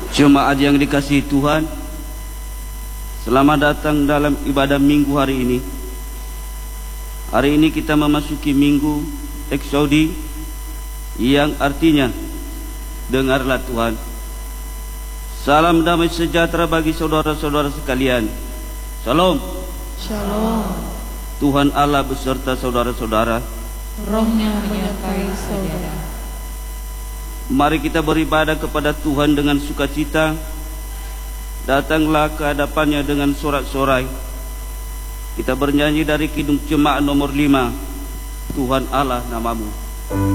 Jemaat yang dikasihi Tuhan, selamat datang dalam ibadah minggu hari ini. Hari ini kita memasuki minggu Eksodi, yang artinya dengarlah Tuhan. Salam damai sejahtera bagi saudara-saudara sekalian. Shalom. Shalom. Tuhan Allah beserta saudara-saudara. Rohnya menyertai saudara. Mari kita beribadah kepada Tuhan dengan sukacita. Datanglah ke hadapannya dengan sorak-sorai. Kita bernyanyi dari Kidung Jemaat nomor 5, Tuhan Allah namamu.